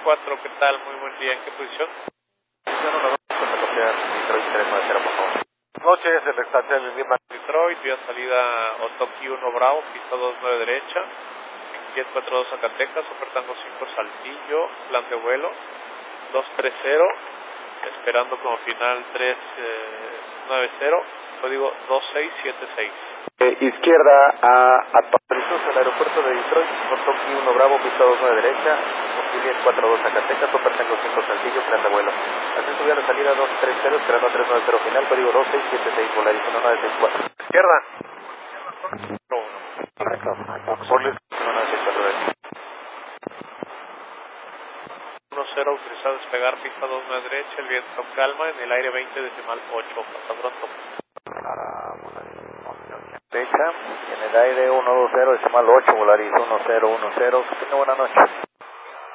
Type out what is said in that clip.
4, ¿qué tal? Muy buen día, ¿en qué posición? Noches, el restante del Lima. Detroit, vía salida Otoki 1 Bravo, pista 29 derecha, 1042 Zacatecas, Supertango 5 Saltillo, plan de vuelo 230, esperando como final 390, código 2676. Izquierda a Atorizos, el aeropuerto de Detroit, Otoki 1 Bravo, pista 29 derecha, 1042 Zacatecas, Supertango 5 Saltillo, plan de vuelo. Así subió la salida 230, esperando 390 final, código 2676, Volaris 1964. Izquierda. Correcto. Volaris 1964. 10, autorizado a despegar, pista 29 derecha, el viento calma, en el aire 20 decimal 8, hasta pronto. Derecha, en el aire 120, decimal 8, Volaris 1010, que tenga buena noche.